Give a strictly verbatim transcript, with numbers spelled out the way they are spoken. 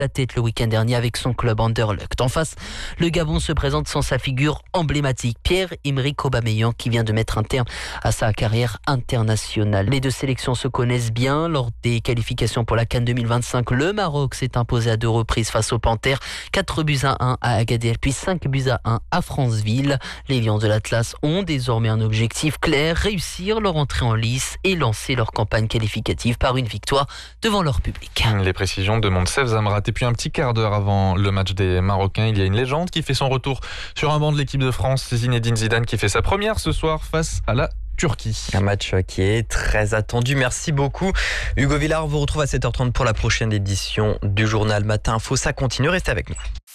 la tête le week-end dernier avec son club Anderlecht. En face, le Gabon se présente sans sa figure emblématique, Pierre-Emerick Aubameyang, qui vient de mettre un terme à sa carrière internationale. Les deux sélections se connaissent bien. Lors des qualifications pour la CAN deux mille vingt-cinq, le Maroc s'est imposé à deux reprises face aux Panthères, quatre buts à un à Agadir, puis cinq buts à un à Franceville. Les Lions de l'Atlas ont désormais un objectif clair, réussir leur entrée en lice et lancer leur campagne qualificative par une victoire devant leur public. Les précisions de Monsef Zamrat. Et puis un petit quart d'heure avant le match des Marocains, il y a une légende qui fait son retour sur un banc de l'équipe de France, Zinedine Zidane, qui fait sa première ce soir face à la Turquie. Un match qui est très attendu. Merci beaucoup. Hugo Villard vous retrouve à sept heures trente pour la prochaine édition du journal Matin Info. Ça continue, restez avec nous.